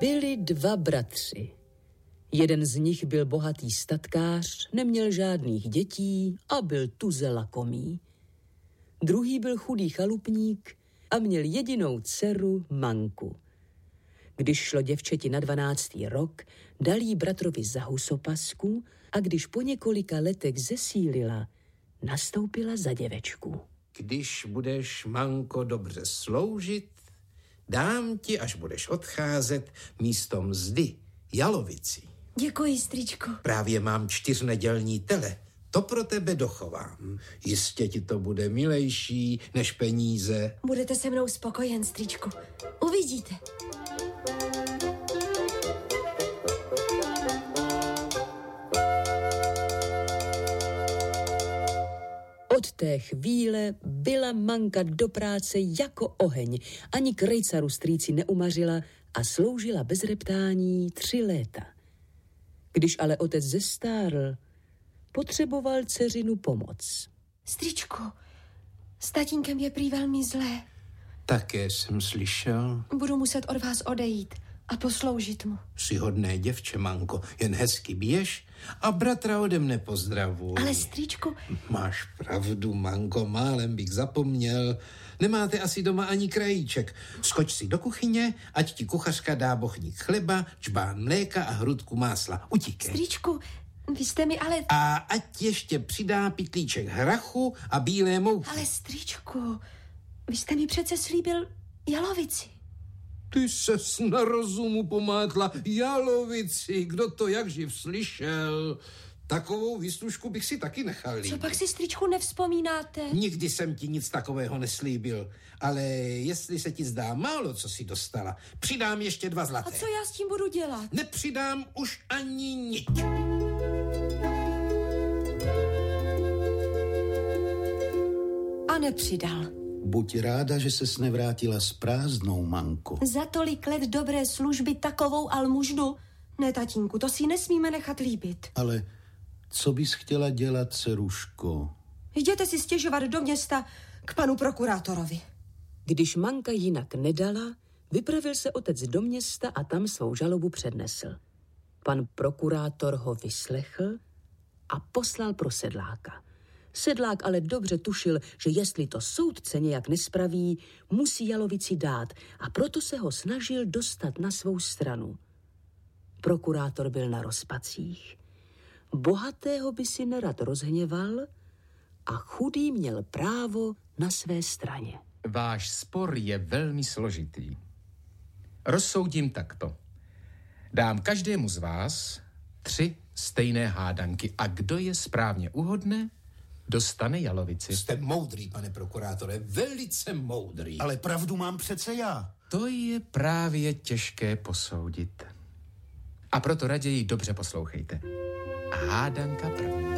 Byli dva bratři. Jeden z nich byl bohatý statkář, neměl žádných dětí a byl tuze lakomý. Druhý byl chudý chalupník a měl jedinou dceru Manku. Když šlo děvčeti na 12. rok, dal jí bratrovi za husopasku a když po několika letech zesílila, nastoupila za děvečku. Když budeš, Manko, dobře sloužit, dám ti, až budeš odcházet, místo mzdy jalovici. Děkuji, strýčku. Právě mám 4nedělní tele. To pro tebe dochovám. Jistě ti to bude milejší než peníze. Budete se mnou spokojen, strýčku. Uvidíte. Od té chvíle byla Manka do práce jako oheň. Ani krejcaru strýci neumařila a sloužila bez reptání 3 léta. Když ale otec zestárl, potřeboval dceřinu pomoc. Strýčku, s tatínkem je prý velmi zlé. Také jsem slyšel. Budu muset od vás odejít a posloužit mu. Jsi hodné děvče, Manko, jen hezky běž a bratra ode mne pozdravuj. Ale strýčku... Máš pravdu, Manko, málem bych zapomněl. Nemáte asi doma ani krajíček. Skoč si do kuchyně, ať ti kuchařka dá bochník chleba, čbán mléka a hrudku másla. Utíkej. Strýčku, vy jste mi ale... A ať ještě přidá pytlíček hrachu a bílé mouchy. Ale strýčku, vy jste mi přece slíbil jalovici. Ty ses na rozumu pomátla. Jalovici, kdo to jak živ slyšel. Takovou výslužku bych si taky nechal líbit. Co pak si, strýčku, nevzpomínáte? Nikdy jsem ti nic takového neslíbil, ale jestli se ti zdá málo, co si dostala, přidám ještě 2 zlaté. A co já s tím budu dělat? Nepřidám už ani nic. A nepřidal. Buď ráda, že ses nevrátila s prázdnou, Manko. Za tolik let dobré služby takovou almužnu? Ne, tatínku, to si nesmíme nechat líbit. Ale co bys chtěla dělat, dceruško? Jděte si stěžovat do města k panu prokurátorovi. Když Manka jinak nedala, vypravil se otec do města a tam svou žalobu přednesl. Pan prokurátor ho vyslechl a poslal pro sedláka. Sedlák ale dobře tušil, že jestli to soudce nějak nespraví, musí jalovici dát a proto se ho snažil dostat na svou stranu. Prokurátor byl na rozpacích. Bohatého by si nerad rozhněval a chudý měl právo na své straně. Váš spor je velmi složitý. Rozsoudím takto. Dám každému z vás 3 stejné hádanky a kdo je správně uhodne, dostane jalovici. Jste moudrý, pane prokurátore, velice moudrý. Ale pravdu mám přece já. To je právě těžké posoudit. A proto raději dobře poslouchejte. Hádanka první.